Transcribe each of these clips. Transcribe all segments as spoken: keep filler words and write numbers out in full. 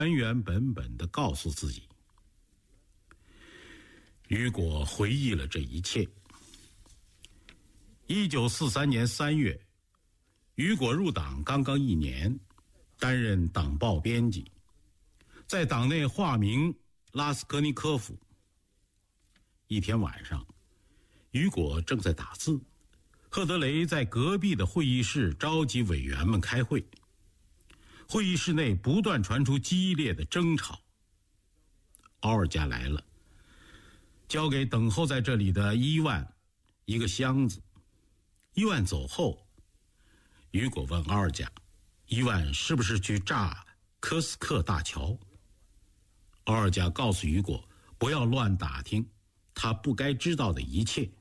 原原本本地告诉自己。雨果回忆了这一切。一九四三年三月，雨果入党刚刚一年，担任党报编辑，在党内化名拉斯科尼科夫。一天晚上，雨果正在打字，赫德雷在隔壁的会议室召集委员们开会。会议室内不断传出激烈的争吵。奥尔加来了，交给等候在这里的伊万一个箱子。伊万走后，雨果问奥尔加，伊万是不是去炸科斯克大桥？奥尔加告诉雨果，不要乱打听他不该知道的一切。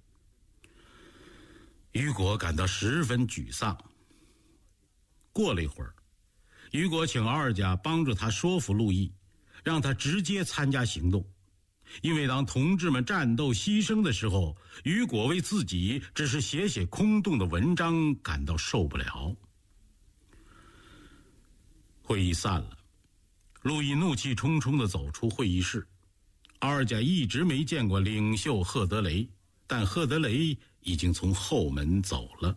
雨果感到十分沮丧。过了一会儿，雨果请奥尔加帮助他说服路易，让他直接参加行动。因为当同志们战斗牺牲的时候，雨果为自己只是写写空洞的文章感到受不了。会议散了，路易怒气冲冲地走出会议室。奥尔加一直没见过领袖赫德雷，但赫德雷已经从后门走了。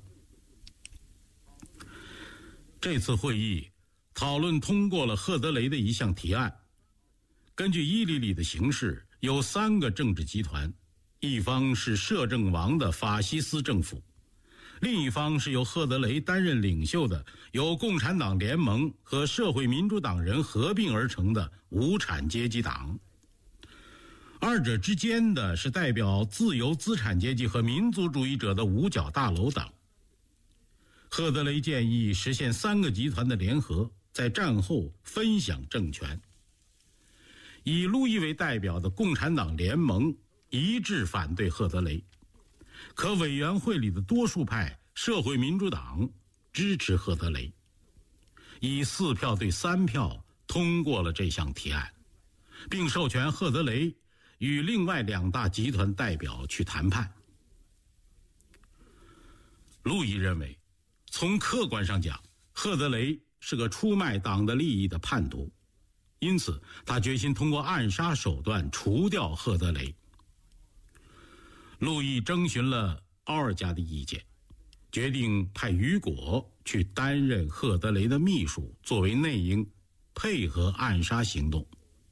这次会议讨论通过了赫德雷的一项提案。根据伊犁里的形势，有三个政治集团，一方是摄政王的法西斯政府，另一方是由赫德雷担任领袖的由共产党联盟和社会民主党人合并而成的无产阶级党，二者之间的是代表自由资产阶级和民族主义者的五角大楼党。赫德雷建议实现三个集团的联合，在战后分享政权。以路易为代表的共产党联盟一致反对赫德雷，可委员会里的多数派社会民主党支持赫德雷，以四票对三票通过了这项提案，并授权赫德雷与另外两大集团代表去谈判。路易认为，从客观上讲，赫德雷是个出卖党的利益的叛徒，因此他决心通过暗杀手段除掉赫德雷。路易征询了奥尔加的意见，决定派雨果去担任赫德雷的秘书，作为内应，配合暗杀行动。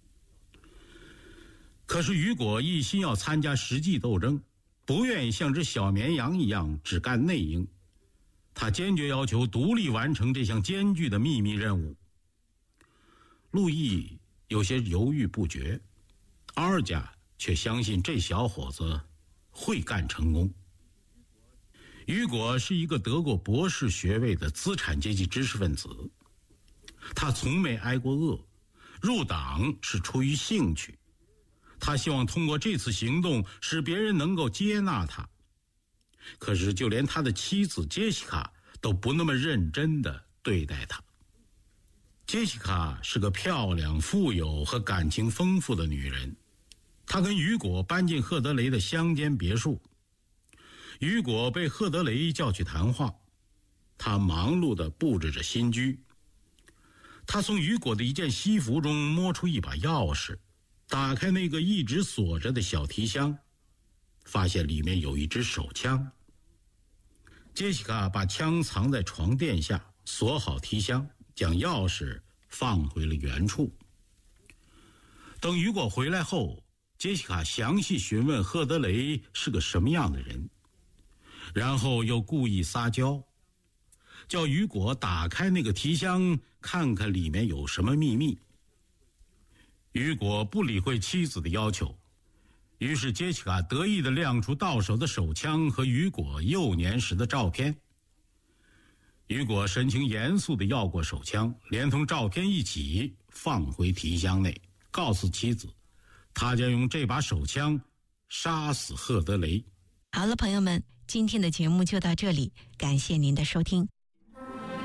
可是雨果一心要参加实际斗争，不愿意像只小绵羊一样只干内应，他坚决要求独立完成这项艰巨的秘密任务。路易有些犹豫不决，奥尔加却相信这小伙子会干成功。雨果是一个得过博士学位的资产阶级知识分子，他从没挨过饿，入党是出于兴趣，他希望通过这次行动使别人能够接纳他。可是就连他的妻子杰西卡都不那么认真地对待他。杰西卡是个漂亮、富有和感情丰富的女人，她跟雨果搬进赫德雷的乡间别墅。雨果被赫德雷叫去谈话，他忙碌地布置着新居。他从雨果的一件西服中摸出一把钥匙，打开那个一直锁着的小提箱，发现里面有一支手枪。杰西卡把枪藏在床垫下，锁好提箱，将钥匙放回了原处。等雨果回来后，杰西卡详细询问赫德雷是个什么样的人，然后又故意撒娇，叫雨果打开那个提箱，看看里面有什么秘密。雨果不理会妻子的要求，于是杰西卡得意地亮出到手的手枪和雨果幼年时的照片。雨果神情严肃地要过手枪，连同照片一起放回提箱内，告诉妻子，他将用这把手枪杀死赫德雷。 好了，朋友们，今天的节目就到这里，感谢您的收听。